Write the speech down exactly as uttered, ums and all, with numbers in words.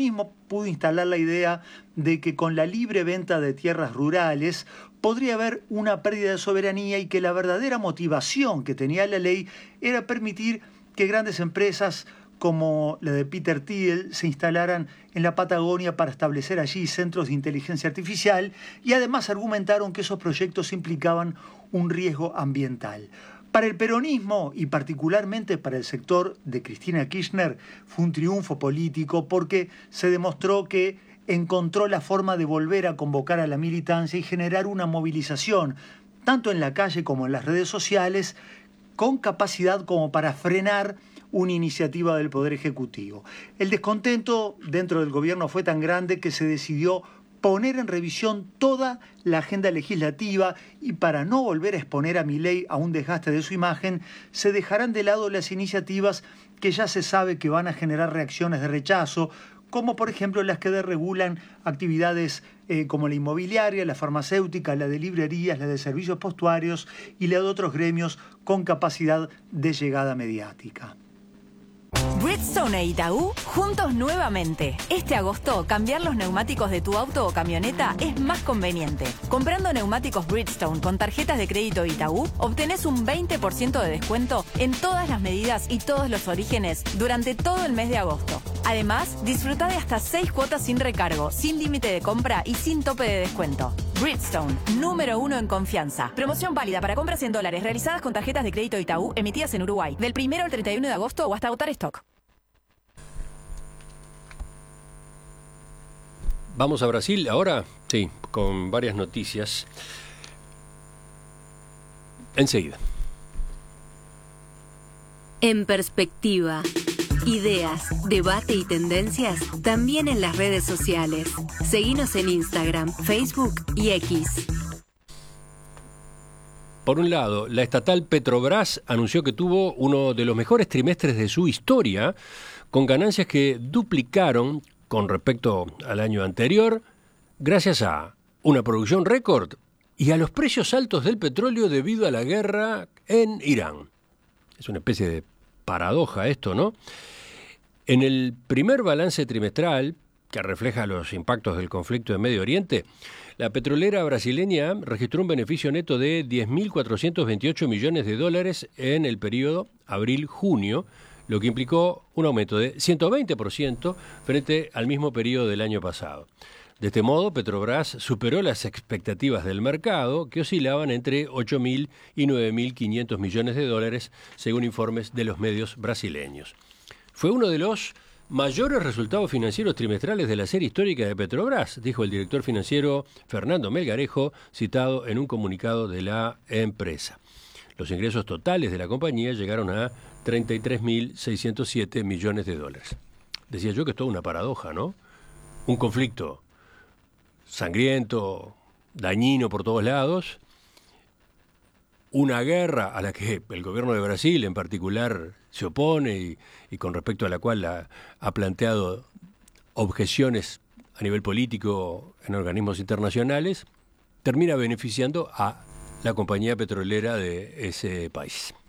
peronismo pudo instalar la idea de que con la libre venta de tierras rurales podría haber una pérdida de soberanía y que la verdadera motivación que tenía la ley era permitir que grandes empresas como la de Peter Thiel se instalaran en la Patagonia para establecer allí centros de inteligencia artificial, y además argumentaron que esos proyectos implicaban un riesgo ambiental. Para el peronismo y particularmente para el sector de Cristina Kirchner fue un triunfo político porque se demostró que encontró la forma de volver a convocar a la militancia y generar una movilización, tanto en la calle como en las redes sociales, con capacidad como para frenar una iniciativa del Poder Ejecutivo. El descontento dentro del gobierno fue tan grande que se decidió poner en revisión toda la agenda legislativa y para no volver a exponer a Milei a un desgaste de su imagen, se dejarán de lado las iniciativas que ya se sabe que van a generar reacciones de rechazo, como por ejemplo las que desregulan actividades eh, como la inmobiliaria, la farmacéutica, la de librerías, la de servicios postuarios y la de otros gremios con capacidad de llegada mediática. Bridgestone e Itaú juntos nuevamente. Este agosto, cambiar los neumáticos de tu auto o camioneta es más conveniente. Comprando neumáticos Bridgestone con tarjetas de crédito Itaú, obtenés un veinte por ciento de descuento en todas las medidas y todos los orígenes durante todo el mes de agosto. Además, disfruta de hasta seis cuotas sin recargo, sin límite de compra y sin tope de descuento. Bridgestone, número uno en confianza. Promoción válida para compras en dólares realizadas con tarjetas de crédito Itaú emitidas en Uruguay, del primero al treinta y uno de agosto o hasta agotar stock. Vamos a Brasil ahora, sí, con varias noticias. Enseguida. En perspectiva. Ideas, debate y tendencias también en las redes sociales. Seguinos en Instagram, Facebook y X. Por un lado, la estatal Petrobras anunció que tuvo uno de los mejores trimestres de su historia, con ganancias que duplicaron con respecto al año anterior, gracias a una producción récord y a los precios altos del petróleo debido a la guerra en Irán. Es una especie de paradoja esto, ¿no? En el primer balance trimestral, que refleja los impactos del conflicto en Medio Oriente, la petrolera brasileña registró un beneficio neto de diez mil cuatrocientos veintiocho millones de dólares en el periodo abril-junio, lo que implicó un aumento de ciento veinte por ciento frente al mismo periodo del año pasado. De este modo, Petrobras superó las expectativas del mercado, que oscilaban entre ocho mil y nueve mil quinientos millones de dólares, según informes de los medios brasileños. Fue uno de los mayores resultados financieros trimestrales de la serie histórica de Petrobras, dijo el director financiero Fernando Melgarejo, citado en un comunicado de la empresa. Los ingresos totales de la compañía llegaron a treinta y tres mil seiscientos siete millones de dólares. Decía yo que es toda una paradoja, ¿no? Un conflicto sangriento, dañino por todos lados, una guerra a la que el gobierno de Brasil en particular se opone y, y con respecto a la cual la, ha planteado objeciones a nivel político en organismos internacionales, termina beneficiando a la compañía petrolera de ese país.